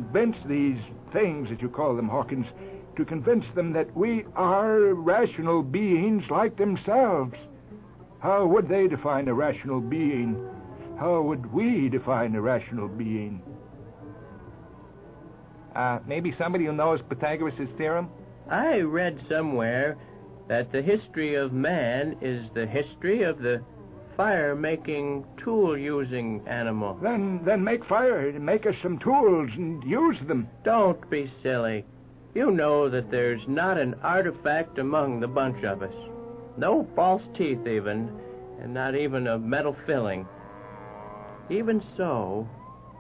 convince these things that you call them, Hawkins, to convince them that we are rational beings like themselves. How would they define a rational being? How would we define a rational being? Maybe somebody who knows Pythagoras' theorem? I read somewhere that the history of man is the history of the fire-making, tool-using animal. Then make fire, make us some tools and use them. Don't be silly. You know that there's not an artifact among the bunch of us. No false teeth even, and not even a metal filling. Even so,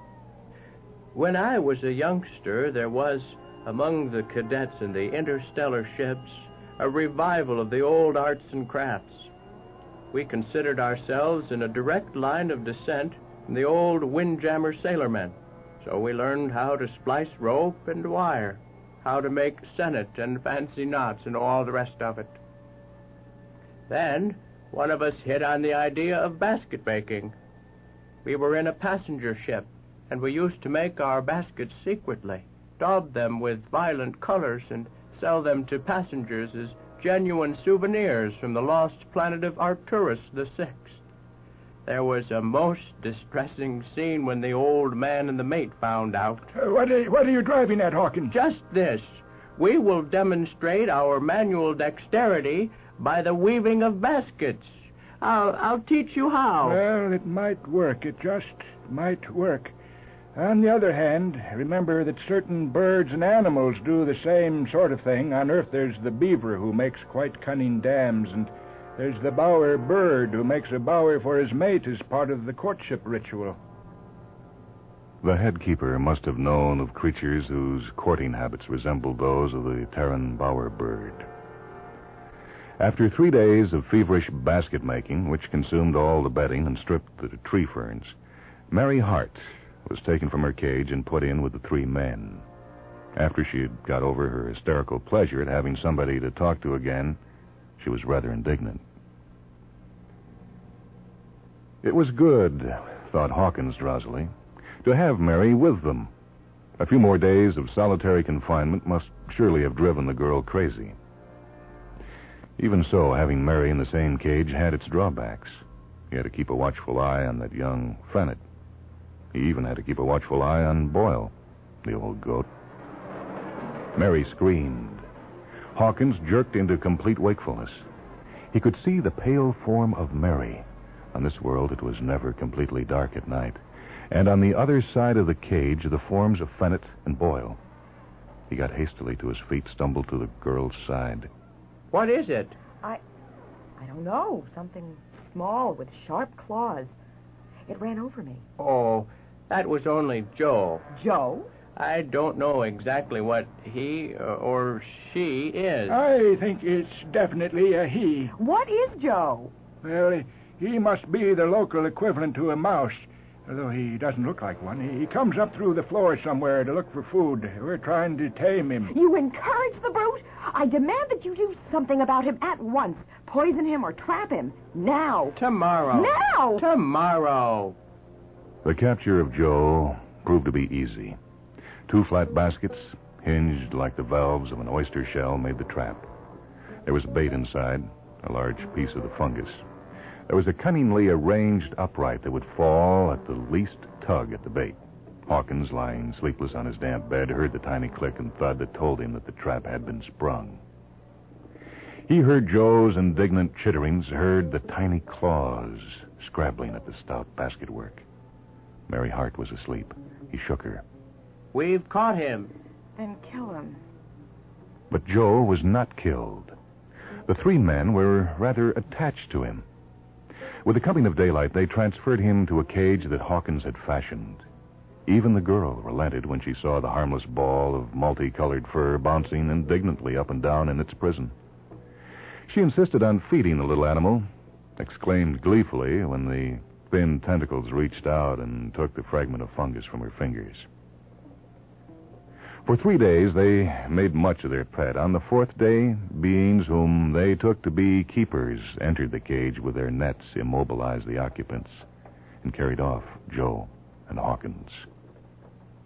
when I was a youngster, there was, among the cadets in the interstellar ships, a revival of the old arts and crafts. We considered ourselves in a direct line of descent from the old windjammer sailormen. So we learned how to splice rope and wire, how to make sennet and fancy knots and all the rest of it. Then one of us hit on the idea of basket making. We were in a passenger ship, and we used to make our baskets secretly, daub them with violent colors, and sell them to passengers as genuine souvenirs from the lost planet of Arcturus VI. There was a most distressing scene when the old man and the mate found out. What are you driving at, Hawkins? Just this. We will demonstrate our manual dexterity by the weaving of baskets. I'll teach you how. Well, it might work. It just might work. On the other hand, remember that certain birds and animals do the same sort of thing. On Earth, there's the beaver who makes quite cunning dams, and there's the bower bird who makes a bower for his mate as part of the courtship ritual. The head keeper must have known of creatures whose courting habits resembled those of the Terran bower bird. After 3 days of feverish basket making, which consumed all the bedding and stripped the tree ferns, Mary Hart was taken from her cage and put in with the 3 men. After she had got over her hysterical pleasure at having somebody to talk to again, she was rather indignant. It was good, thought Hawkins drowsily, to have Mary with them. A few more days of solitary confinement must surely have driven the girl crazy. Even so, having Mary in the same cage had its drawbacks. He had to keep a watchful eye on that young Fennet. He even had to keep a watchful eye on Boyle, the old goat. Mary screamed. Hawkins jerked into complete wakefulness. He could see the pale form of Mary. On this world, it was never completely dark at night. And on the other side of the cage, the forms of Fennet and Boyle. He got hastily to his feet, stumbled to the girl's side. What is it? I don't know. Something small with sharp claws. It ran over me. Oh, that was only Joe. Joe? I don't know exactly what he or she is. I think it's definitely a he. What is Joe? Well, he must be the local equivalent to a mouse, although he doesn't look like one. He comes up through the floor somewhere to look for food. We're trying to tame him. You encourage the brute? I demand that you do something about him at once. Poison him or trap him. Now. Tomorrow. Now! Tomorrow. The capture of Joe proved to be easy. 2 flat baskets, hinged like the valves of an oyster shell, made the trap. There was bait inside, a large piece of the fungus. There was a cunningly arranged upright that would fall at the least tug at the bait. Hawkins, lying sleepless on his damp bed, heard the tiny click and thud that told him that the trap had been sprung. He heard Joe's indignant chitterings, heard the tiny claws scrabbling at the stout basketwork. Mary Hart was asleep. He shook her. We've caught him. Then kill him. But Joe was not killed. The 3 men were rather attached to him. With the coming of daylight, they transferred him to a cage that Hawkins had fashioned. Even the girl relented when she saw the harmless ball of multicolored fur bouncing indignantly up and down in its prison. She insisted on feeding the little animal, exclaimed gleefully when the thin tentacles reached out and took the fragment of fungus from her fingers. For 3 days, they made much of their pet. On the 4th day, beings whom they took to be keepers entered the cage with their nets, immobilized the occupants, and carried off Joe and Hawkins.